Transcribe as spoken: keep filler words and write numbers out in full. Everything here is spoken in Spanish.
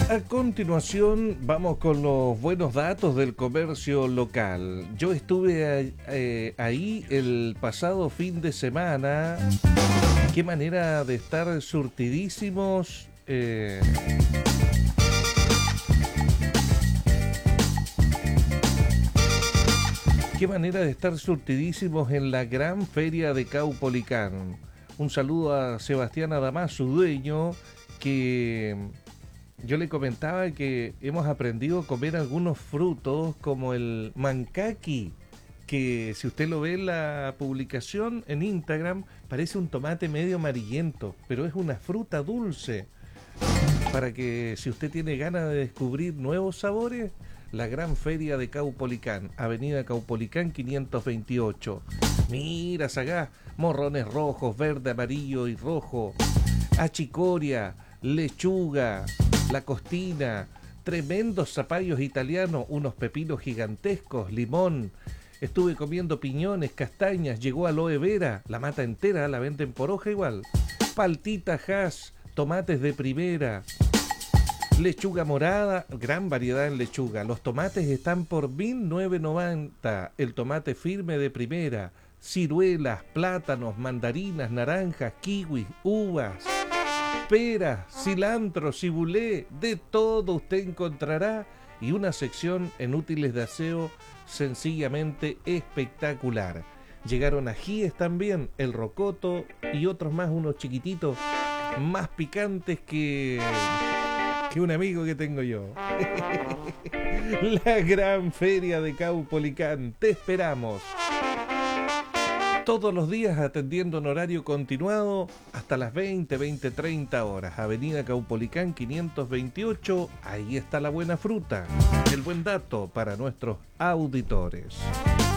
A continuación vamos con los buenos datos del comercio local. Yo estuve eh, ahí el pasado fin de semana. Qué manera de estar surtidísimos. Eh, qué manera de estar surtidísimos en la gran feria de Caupolicán. Un saludo a Sebastián Adamás, su dueño, que yo le comentaba que hemos aprendido a comer algunos frutos como el mancaqui, que si usted lo ve en la publicación en Instagram, parece un tomate medio amarillento, pero es una fruta dulce. Para que si usted tiene ganas de descubrir nuevos sabores, la gran feria de Caupolicán, avenida Caupolicán quinientos veintiocho. Mira, Sagá, morrones rojos, verde, amarillo y rojo, achicoria, lechuga, lacostina, tremendos zapallos italianos, unos pepinos gigantescos, limón. Estuve comiendo piñones, castañas, llegó aloe vera, la mata entera, la venden por hoja igual. Paltita hash, tomates de primera, lechuga morada, gran variedad en lechuga. Los tomates están por mil novecientos noventa, el tomate firme de primera, ciruelas, plátanos, mandarinas, naranjas, kiwis, uvas, peras, cilantro, cibulé, de todo usted encontrará, y una sección en útiles de aseo sencillamente espectacular. Llegaron ajíes también, el rocoto y otros más, unos chiquititos, más picantes que, que un amigo que tengo yo. La gran feria de Caupolicán, te esperamos. Todos los días atendiendo en horario continuado hasta las veinte, veinte, treinta horas. Avenida Caupolicán quinientos veintiocho, ahí está la buena fruta. El buen dato para nuestros auditores.